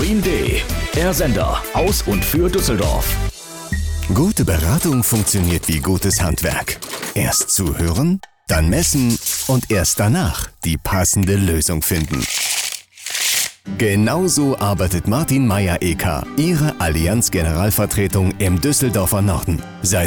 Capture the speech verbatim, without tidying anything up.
Stream D, der Sender aus und für Düsseldorf. Gute Beratung funktioniert wie gutes Handwerk. Erst zuhören, dann messen und erst danach die passende Lösung finden. Genauso arbeitet Martin Meyer E K, Ihre Allianz Generalvertretung im Düsseldorfer Norden. Seit